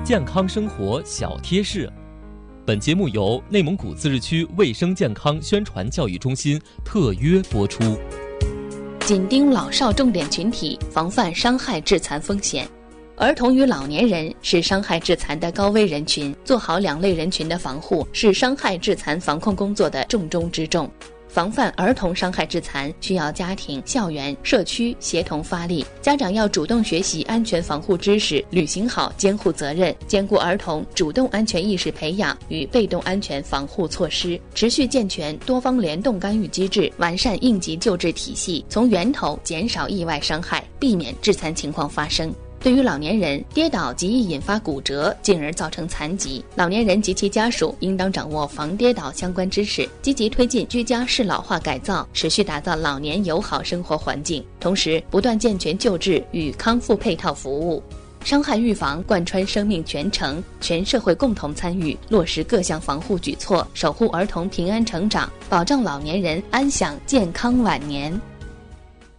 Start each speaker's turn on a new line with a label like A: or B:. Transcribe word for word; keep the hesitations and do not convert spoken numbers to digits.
A: 健康生活小贴士。本节目由内蒙古自治区卫生健康宣传教育中心特约播出。
B: 紧盯老少重点群体，防范伤害致残风险。儿童与老年人是伤害致残的高危人群，做好两类人群的防护是伤害致残防控工作的重中之重。防范儿童伤害致残，需要家庭、校园、社区协同发力。家长要主动学习安全防护知识，履行好监护责任，兼顾儿童主动安全意识培养与被动安全防护措施，持续健全多方联动干预机制，完善应急救治体系，从源头减少意外伤害，避免致残情况发生。对于老年人，跌倒极易引发骨折，进而造成残疾。老年人及其家属应当掌握防跌倒相关知识，积极推进居家适老化改造，持续打造老年友好生活环境，同时不断健全救治与康复配套服务。伤害预防贯穿生命全程，全社会共同参与，落实各项防护举措，守护儿童平安成长，保障老年人安享健康晚年。